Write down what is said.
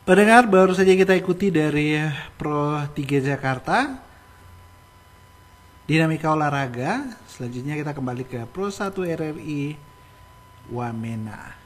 Pendengar, baru saja kita ikuti dari Pro 3 Jakarta, dinamika olahraga. Selanjutnya kita kembali ke Pro 1 RRI Wamena.